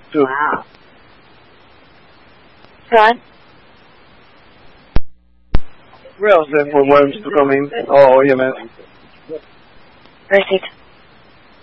Two. Wow. Ron? Where else there for worms to come in? Oh, obviamente. Recita.